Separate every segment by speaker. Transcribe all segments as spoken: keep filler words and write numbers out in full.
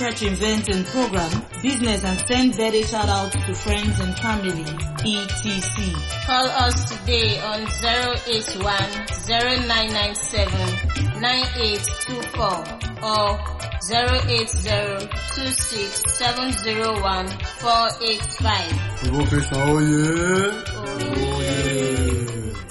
Speaker 1: church events and program, business and send birthday shout-outs to friends and family, et cetera.
Speaker 2: Call us today on zero eight one, zero nine nine seven, nine eight two four or zero eight zero, two six seven zero one, four eight five.
Speaker 3: Oh yeah.
Speaker 2: Oh yeah.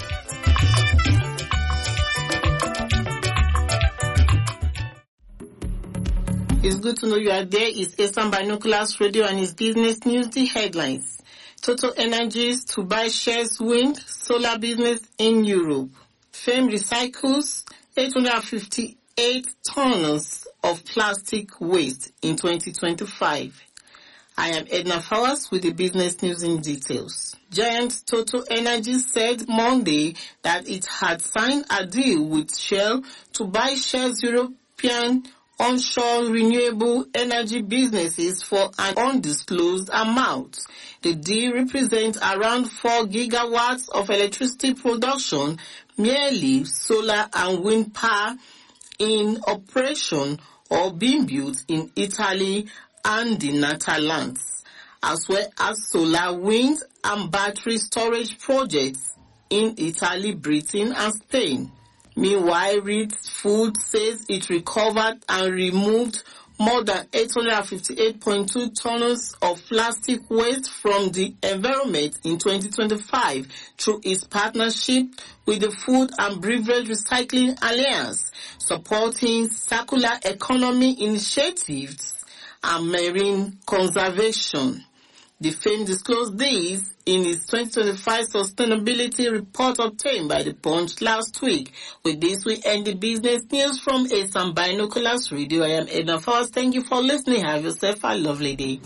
Speaker 4: It's good to know you are there. It's Eastern Binoculars Radio and it's business news, the headlines. Total Energies to buy shares wind, solar business in Europe. Fame recycles eight hundred fifty-eight tons of plastic waste in twenty twenty-five. I am Edna Fowers with the business news in details. Giant Total Energies said Monday that it had signed a deal with Shell to buy Shell's European onshore renewable energy businesses for an undisclosed amount. The deal represents around four gigawatts of electricity production, merely solar and wind power in operation or being built in Italy and the Netherlands, as well as solar, wind and battery storage projects in Italy, Britain and Spain. Meanwhile, Reed Food says it recovered and removed more than eight hundred fifty-eight point two tons of plastic waste from the environment in twenty twenty-five through its partnership with the Food and Beverage Recycling Alliance, supporting circular economy initiatives and marine conservation. The firm disclosed this in its twenty twenty-five sustainability report obtained by the Punch last week. With this, we end the business news from Eastern Binoculars Radio. I am Edna Fowles. Thank you for listening. Have yourself a lovely day.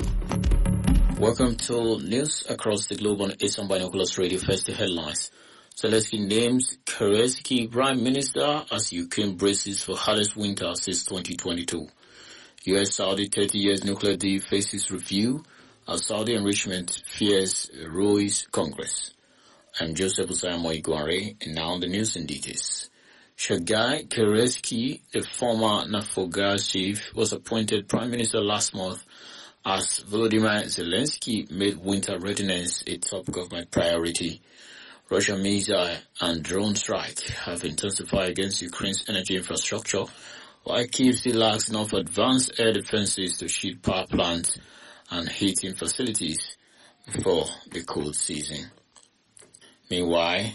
Speaker 5: Welcome to news across the globe on Eastern Binoculars Radio. First, the headlines. Zelensky names Kerensky Prime Minister as Ukraine braces for hardest winter since twenty twenty-two. U S Saudi thirty years nuclear deal faces review as Saudi enrichment fears ruins Congress. I'm Joseph Usaimo Iguare, and now the news in details. Sergei Kerensky, the former Naftogaz chief, was appointed prime minister last month as Volodymyr Zelensky made winter readiness a top government priority. Russian missile and drone strike have intensified against Ukraine's energy infrastructure, while Kyiv still lacks enough advanced air defenses to shield power plants and heating facilities before the cold season. Meanwhile,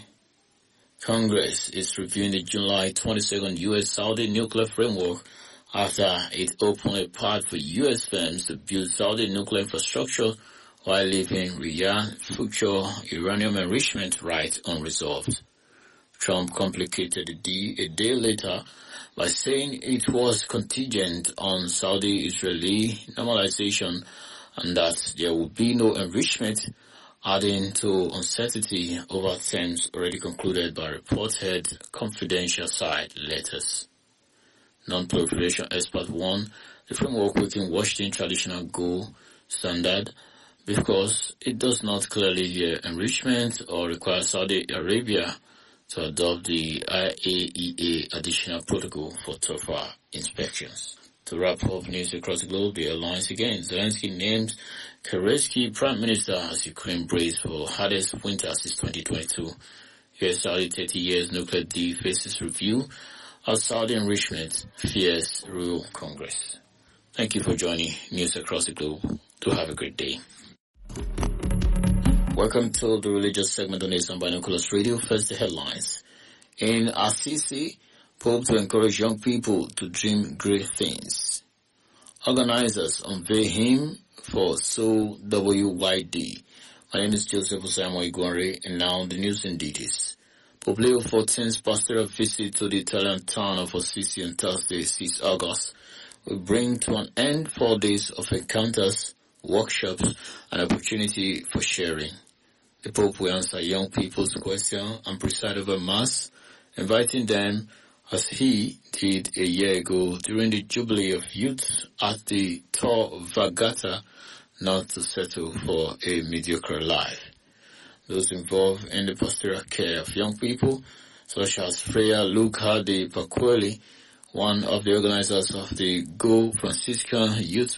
Speaker 5: Congress is reviewing the July twenty-second U S Saudi nuclear framework after it opened a path for U S firms to build Saudi nuclear infrastructure while leaving Riyadh future uranium enrichment right unresolved. Trump complicated the deal a day later by saying it was contingent on Saudi-Israeli normalization and that there would be no enrichment, adding to uncertainty over terms already concluded by reported confidential side letters. Non-proliferation expert warned the framework within Washington traditional gold standard because it does not clearly hear enrichment or require Saudi Arabia to adopt the I A E A additional protocol for tougher inspections. To wrap up news across the globe, the airlines again. Zelensky names Kerensky Prime Minister as Ukraine braces for hardest winter since twenty twenty-two. U S Saudi thirty years nuclear deal faces review as Saudi enrichment fears rule Congress. Thank you for joining news across the globe. Do have a great day. Welcome to the religious segment on Eastern Binoculars Radio. First, the headlines. In Assisi, Pope to encourage young people to dream great things. Organizers unveil hymn for Soul W Y D. My name is Joseph Osaimo Iguare, and now the news in details. Pope Leo the fourteenth's pastoral visit to the Italian town of Assisi on Thursday, sixth August, will bring to an end four days of encounters, workshops, and opportunity for sharing. The Pope will answer young people's questions and preside over Mass, inviting them as he did a year ago during the Jubilee of Youth at the Tor Vergata, not to settle for a mediocre life. Those involved in the pastoral care of young people, such as Freya Luca de Pacueli, one of the organizers of the Go Franciscan Youth